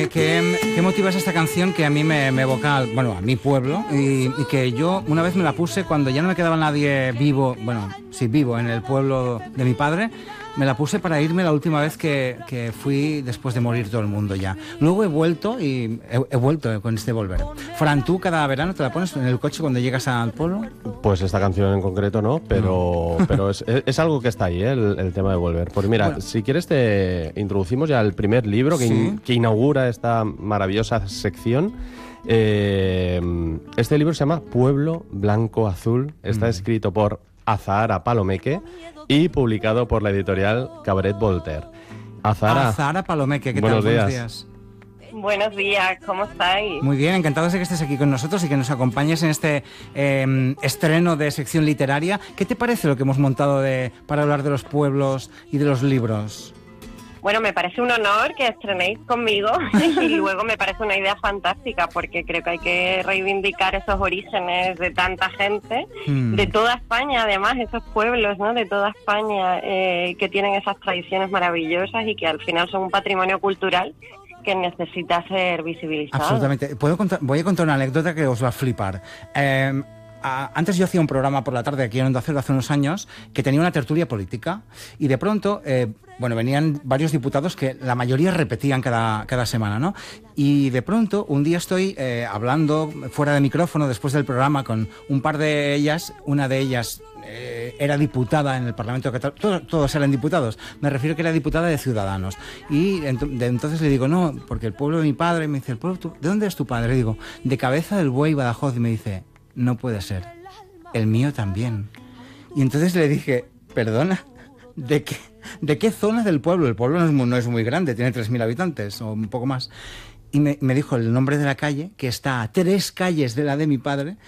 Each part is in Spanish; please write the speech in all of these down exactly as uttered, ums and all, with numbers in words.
qué, qué, qué motiva es esta canción que a mí me, me evoca, al, bueno, a mi pueblo, y, y que yo una vez me la puse cuando ya no me quedaba nadie vivo, bueno, sí, vivo en el pueblo de mi padre. Me la puse para irme la última vez que, que fui después de morir todo el mundo ya. Luego he vuelto y he, he vuelto con este volver. Fran, ¿tú cada verano te la pones en el coche cuando llegas al pueblo? Pues esta canción en concreto no, pero, no. pero es, es algo que está ahí, ¿eh? el, el tema de volver. Pues mira, bueno, si quieres te introducimos ya el primer libro que, ¿sí? in, que inaugura esta maravillosa sección. Eh, este libro se llama Pueblo Blanco Azul, está mm. escrito por Azahara Palomeque y publicado por la editorial Cabaret Voltaire. Azahara, Azahara Palomeque, ¿qué buenos tal? Días. Buenos días. Buenos días, ¿cómo estáis? Muy bien, encantados de que estés aquí con nosotros y que nos acompañes en este eh, estreno de sección literaria. ¿Qué te parece lo que hemos montado de, para hablar de los pueblos y de los libros? Bueno, me parece un honor que estrenéis conmigo y luego me parece una idea fantástica porque creo que hay que reivindicar esos orígenes de tanta gente, hmm. de toda España, además, esos pueblos, ¿no? De toda España eh, que tienen esas tradiciones maravillosas y que al final son un patrimonio cultural que necesita ser visibilizado. Absolutamente. ¿Puedo contar? Voy a contar una anécdota que os va a flipar. Eh, Antes yo hacía un programa por la tarde aquí en Onda Cero hace unos años que tenía una tertulia política y de pronto, eh, bueno, venían varios diputados que la mayoría repetían cada, cada semana, ¿no? Y de pronto un día estoy eh, hablando fuera de micrófono después del programa con un par de ellas, una de ellas eh, era diputada en el Parlamento de Cataluña, todos, todos eran diputados, me refiero que era diputada de Ciudadanos y ent- de entonces le digo, no, porque el pueblo de mi padre, me dice, ¿el pueblo, ¿de dónde es tu padre? Le digo, de Cabeza del Buey, Badajoz, y me dice, no puede ser, el mío también. Y entonces le dije, perdona, ¿de qué, de qué zona del pueblo? El pueblo no es muy, no es muy grande, tiene tres mil habitantes o un poco más. Y me, me dijo el nombre de la calle, que está a tres calles de la de mi padre,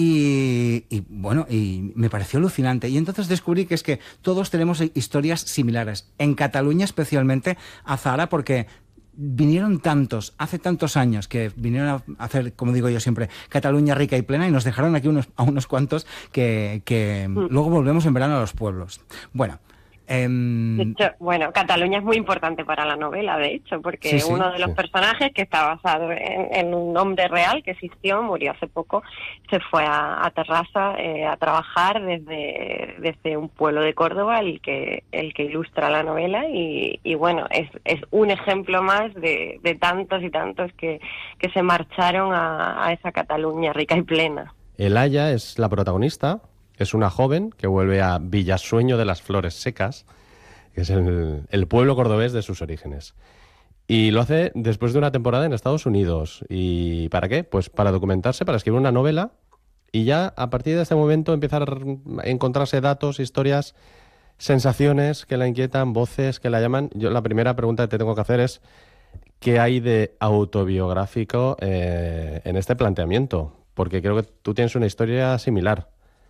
y, y bueno, y me pareció alucinante. Y entonces descubrí que es que todos tenemos historias similares. En Cataluña especialmente, Azahara, porque vinieron tantos, hace tantos años que vinieron a hacer, como digo yo siempre, Cataluña rica y plena y nos dejaron aquí unos, a unos cuantos que, que mm. luego volvemos en verano a los pueblos. Bueno, eh, de hecho, bueno, Cataluña es muy importante para la novela, de hecho, porque sí, sí, uno de los sí. personajes que está basado en, en un hombre real que existió, murió hace poco, se fue a, a Terrassa eh, a trabajar desde, desde un pueblo de Córdoba, el que el que ilustra la novela y, y bueno, es, es un ejemplo más de, de tantos y tantos que, que se marcharon a, a esa Cataluña rica y plena. Elaya es la protagonista. Es una joven que vuelve a Villasueño de las Flores Secas, que es el, el pueblo cordobés de sus orígenes. Y lo hace después de una temporada en Estados Unidos. ¿Y para qué? Pues para documentarse, para escribir una novela. Y ya a partir de este momento empiezan a encontrarse datos, historias, sensaciones que la inquietan, voces que la llaman. Yo la primera pregunta que te tengo que hacer es ¿qué hay de autobiográfico eh, en este planteamiento? Porque creo que tú tienes una historia similar.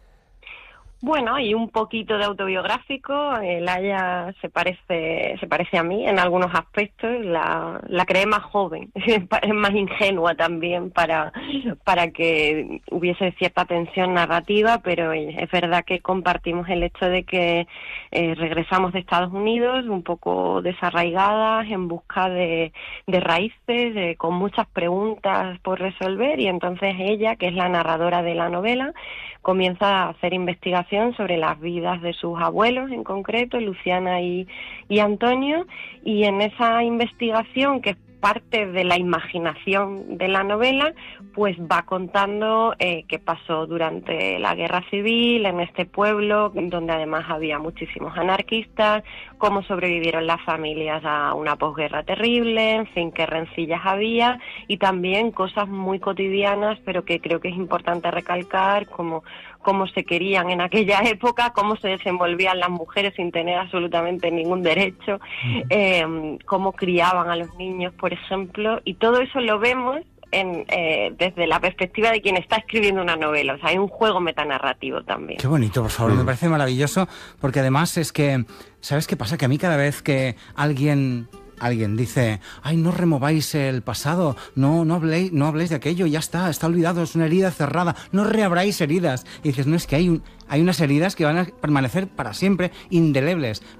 Bueno, hay un poquito de autobiográfico. Elaya se parece se parece a mí en algunos aspectos. La, la creé más joven, es más ingenua también para, para que hubiese cierta tensión narrativa, pero es verdad que compartimos el hecho de que eh, regresamos de Estados Unidos un poco desarraigadas, en busca de, de raíces, de, con muchas preguntas por resolver, y entonces ella, que es la narradora de la novela, comienza a hacer investigación sobre las vidas de sus abuelos, en concreto, Luciana y, y Antonio, y en esa investigación, que es parte de la imaginación de la novela, pues va contando eh, qué pasó durante la guerra civil en este pueblo, donde además había muchísimos anarquistas, cómo sobrevivieron las familias a una posguerra terrible, en fin, qué rencillas había, y también cosas muy cotidianas, pero que creo que es importante recalcar, como cómo se querían en aquella época, cómo se desenvolvían las mujeres sin tener absolutamente ningún derecho, eh, cómo criaban a los niños, por ejemplo, y todo eso lo vemos en, eh, desde la perspectiva de quien está escribiendo una novela. O sea, hay un juego metanarrativo también. Qué bonito, por favor, me parece maravilloso, porque además es que, ¿sabes qué pasa? Que a mí cada vez que alguien... Alguien dice, ay, no remováis el pasado, no, no habléis, no habléis de aquello, ya está, está olvidado, es una herida cerrada, no reabráis heridas. Y dices, no, es que hay, un, hay unas heridas que van a permanecer para siempre, indelebles.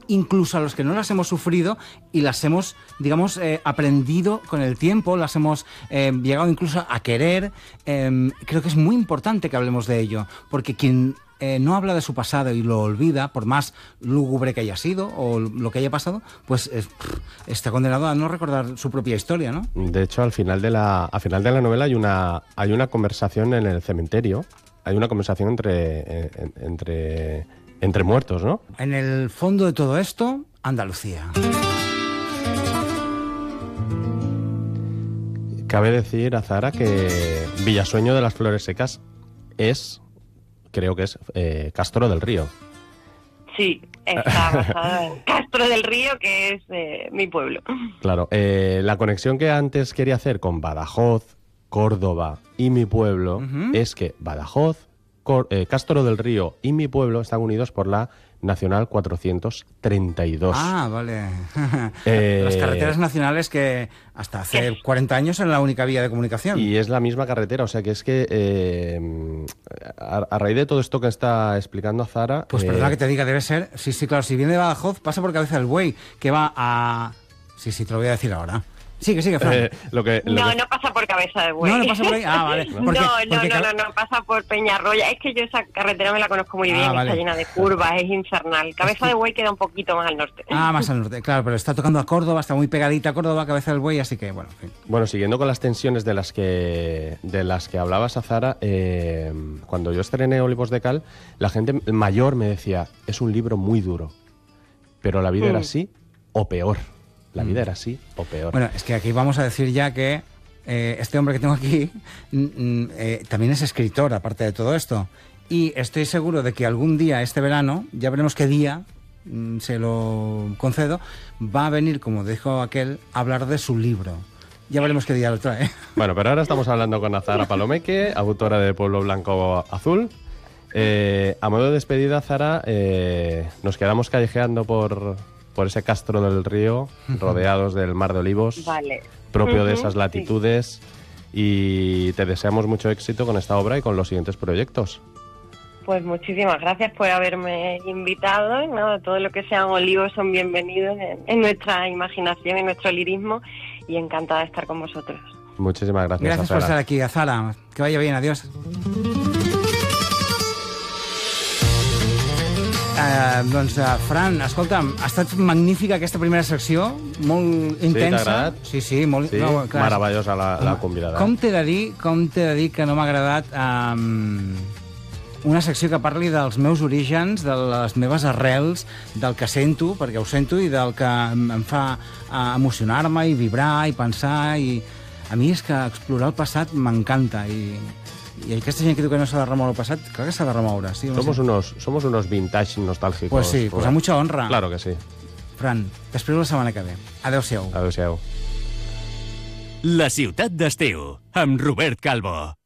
incluso a los que no las hemos sufrido y las hemos, digamos, eh, aprendido con el tiempo, las hemos eh, llegado incluso a querer. Eh, creo que es muy importante que hablemos de ello, porque quien eh, no habla de su pasado y lo olvida, por más lúgubre que haya sido o lo que haya pasado, pues eh, está condenado a no recordar su propia historia, ¿no? De hecho, al final de la, al final de la novela hay una, hay una conversación en el cementerio, hay una conversación entre, en, entre, entre muertos, ¿no? En el fondo de todo esto, Andalucía. Cabe decir, Azahara, que Villasueño de las Flores Secas es, creo que es, eh, Castro del Río. Sí, está basada en Castro del Río, que es eh, mi pueblo. Claro, eh, la conexión que antes quería hacer con Badajoz, Córdoba y mi pueblo uh-huh. es que Badajoz, Cor- eh, Castro del Río y mi pueblo están unidos por la Nacional cuatrocientos treinta y dos. Ah, vale. Eh, Las carreteras nacionales que hasta hace cuarenta años eran la única vía de comunicación. Y es la misma carretera, o sea que es que eh, a, a raíz de todo esto que está explicando Azahara... Pues eh, perdona que te diga, debe ser... Sí, sí, claro, si viene de Badajoz, pasa por Cabeza del Buey, que va a... Sí, sí, te lo voy a decir ahora. Sigue, sigue, Fran. Eh, lo que, lo no, que... no pasa por Cabeza de Buey. No, no pasa por ahí. Ah, vale. Porque, porque, no, no, porque... no, no, no, pasa por Peñarroya. Es que yo esa carretera me la conozco muy bien, ah, vale. Está llena de curvas, es infernal. Cabeza es que... de Buey queda un poquito más al norte. Ah, más al norte, claro, pero está tocando a Córdoba, está muy pegadita a Córdoba, Cabeza del Buey, así que, bueno, en fin. Bueno, siguiendo con las tensiones de las que de las que hablabas, Azahara, eh, cuando yo estrené Olivos de Cal, la gente mayor me decía, es un libro muy duro, pero la vida mm. era así o peor. La vida era así o peor. Bueno, es que aquí vamos a decir ya que eh, este hombre que tengo aquí mm, eh, también es escritor, aparte de todo esto. Y estoy seguro de que algún día, este verano, ya veremos qué día, mm, se lo concedo, va a venir, como dijo aquel, a hablar de su libro. Ya veremos qué día lo trae. Bueno, pero ahora estamos hablando con Azahara Palomeque, autora de Pueblo Blanco Azul. Eh, a modo de despedida, Azahara, eh, nos quedamos callejeando por... por ese Castro del Río, rodeados del Mar de Olivos, vale. propio uh-huh, de esas latitudes, sí. Y te deseamos mucho éxito con esta obra y con los siguientes proyectos. Pues muchísimas gracias por haberme invitado. No, todo lo que sean olivos son bienvenidos en, en nuestra imaginación, en nuestro lirismo, y encantada de estar con vosotros. Muchísimas gracias, Gracias Azahara. por estar aquí, Azahara. Que vaya bien, adiós. Uh, doncs, uh, Fran, escolta'm, ha estat magnífica aquesta primera secció, molt intensa. Sí, t'ha agradat? Sí, sí, molt... Sí, no, clar, meravellosa la, la convidada. Com t'he de dir, com t'he de dir que no m'ha agradat um, una secció que parli dels meus orígens, de les meves arrels, del que sento, perquè ho sento, i del que em fa uh, emocionar-me i vibrar i pensar, i a mi és que explorar el passat m'encanta, i... Y aquesta gent que diu que no s'ha de remoure el passat, clar que s'ha de remoure. Sí, somos, unos, somos unos vintage nostálgicos. Pues sí, pues a mucha honra. Claro que sí. Fran, t'espero la setmana que ve. Adéu-siau. Adéu-siau. La ciutat d'estiu, amb Robert Calvo.